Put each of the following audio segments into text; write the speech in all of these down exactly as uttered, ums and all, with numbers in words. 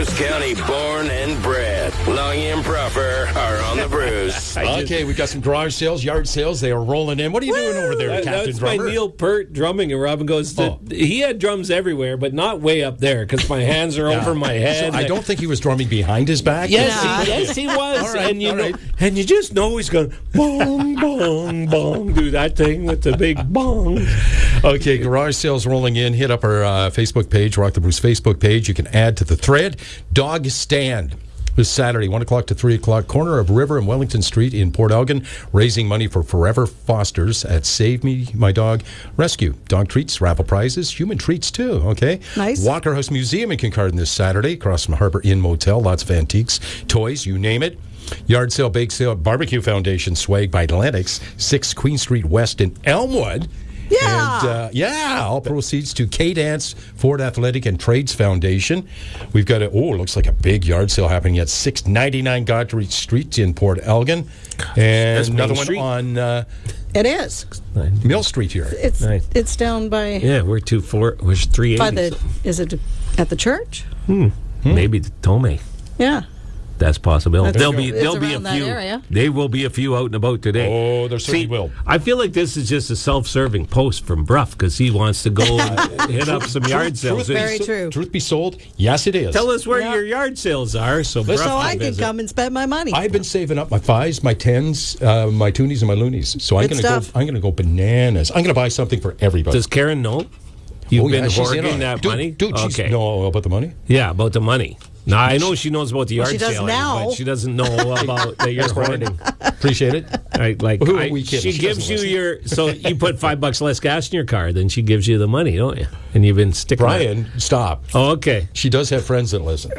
Bruce County born and bred. Longy and Proper are on the Bruce. Okay, we got some garage sales, yard sales. They are rolling in. What are you Woo! doing over there, that, Captain That's Drummer? my Neil Peart drumming, and Robin goes, Oh. he had drums everywhere, but not way up there, because my hands are Yeah. over my head. So I don't think he was drumming behind his back. Yes, Yeah. he, yes, he was. All right, and you all know, right. and you just know he's going bong, bong, bong, do that thing with the big bong. Okay, garage sales rolling in. Hit up our uh, Facebook page, Rock the Bruce Facebook page. You can add to the thread. Dog stand this Saturday, one o'clock to three o'clock, corner of River and Wellington Street in Port Elgin, raising money for Forever Fosters at Save Me My Dog Rescue. Dog treats, raffle prizes, human treats too, okay? Nice. Walker House Museum in Kincardine this Saturday, across from Harbour Inn Motel. Lots of antiques, toys, you name it. Yard sale, bake sale, Barbecue Foundation swag by Lennox, six Queen Street West in Elmwood. Yeah. And, uh, yeah, all proceeds to K-Dance, Ford Athletic, and Trades Foundation. We've got a, oh, it looks like a big yard sale happening at six ninety-nine Godfrey Street in Port Elgin. And That's Main another one Street. on uh, It is. Mill Street here. It's Nice. it's down by Yeah, we're two four. We're three eighty. by the. Is it at the church? Maybe the Tome. Yeah. That's possible. That's- There'll be it's there'll be a around that few. area. They will be a few out and about today. Oh, there certainly See, will. I feel like this is just a self-serving post from Bruff because he wants to go and hit up some yard sales. Truth, Very be, true. truth be sold, yes, it is. Tell us where Yeah. your yard sales are, so Bruff So can I can visit. come and spend my money. I've been saving up my fives, my tens, uh, my toonies, and my loonies. So I'm Good going to go. stuff. I'm going to go bananas. I'm going to buy something for everybody. Does Karen know? You've Oh, yeah, been she's in hoarding on it. that Dude, money? Dude, she's okay. know about the money. Yeah, about the money. Now, I know she knows about the yard Well, she does sale, now. but she doesn't know about that you're hoarding. Appreciate it. I, like Who are I- we kidding? she She gives doesn't you your so you put five bucks less gas in your car, then she gives you the money, don't you? And you've been sticking. Brian, stop. Oh, okay. She does have friends that listen.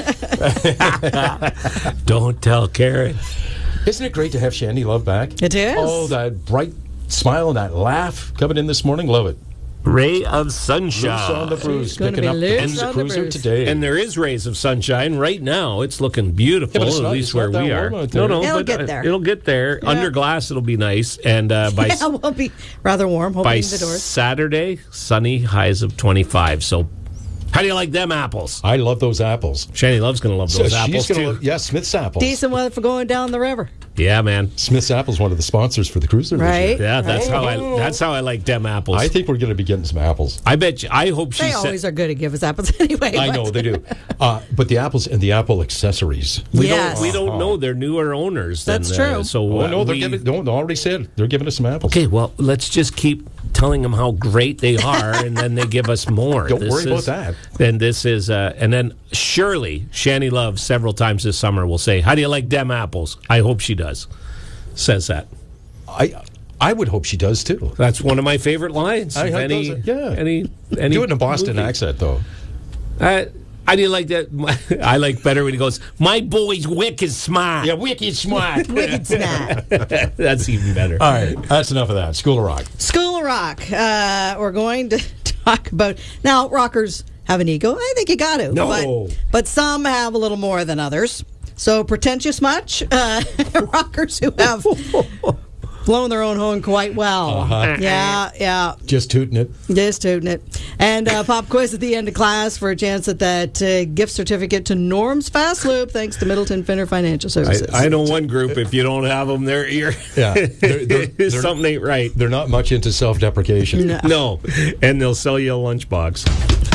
Don't tell Karen. Isn't it great to have Shandy Love back? It is. Oh, that bright smile and that laugh coming in this morning. Love it. Ray of Bruce sunshine. on the Bruce, She's gonna picking be up the loose Benz on the Cruiser Bruce. today. And there is rays of sunshine right now. It's looking beautiful, Yeah, but it's at not- least it's where not that we are. warm out No, there. no, It'll but, get uh, there. It'll get there. Under glass, it'll be nice. And uh, by Yeah, we'll be rather warm. by Opening the doors. Saturday, sunny, highs of twenty-five. So, how do you like them apples? I love those apples. Shani Love's going to love So those she's apples gonna too. love- yeah, Smith's apples. Decent weather for going down the river. Yeah, man. Smith's apples, one of the sponsors for the cruiser. this Right. year. Yeah, that's Right. how I. That's how I like them apples. I think we're going to be getting some apples. I bet you. I hope she They said. always are good to give us apples anyway. I but- know they do, uh, but the apples and the apple accessories. We Yes. don't. We don't know. They're newer owners. than, That's uh, true. so Oh uh, no, they're we- giving. No, they already said they're giving us some apples. Okay, well, let's just keep telling them how great they are, and then they give us more. Don't This worry about is- that. Then this is, uh, and then surely Shani Love several times this summer will say, "How do you like them apples?" I hope she does. Says that. I I would hope she does too. That's one of my favorite lines. I of hope any, does it. Yeah. any, any Do it in a Boston movie. accent though. Uh, how do you like that? I like better when he goes, "My boy's wicked smart." Yeah, wicked smart. Wicked snap. That's even better. All right, that's enough of that. School of Rock. School of Rock. Uh, we're going to talk about now. Rockers have an ego. I think you got to. No. but, but some have a little more than others. So pretentious much? Uh, rockers who have blown their own horn quite well. Uh-huh. Yeah, yeah. Just tooting it. Just tooting it. And uh, pop quiz at the end of class for a chance at that uh, gift certificate to Norm's Fast Loop, thanks to Middleton Finner Financial Services. I, I know one group. If you don't have them, they're you're Yeah, they're- they're- they're- something ain't right. They're not much into self-deprecation. No. No, and they'll sell you a lunchbox.